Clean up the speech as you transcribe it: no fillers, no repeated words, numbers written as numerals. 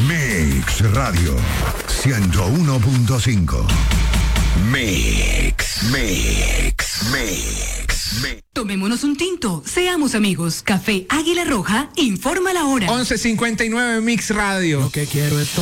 Mix Radio 101.5. Mix. Tomémonos un tinto, seamos amigos. Café Águila Roja informa la hora. 11:59 Mix Radio. Lo que quiero es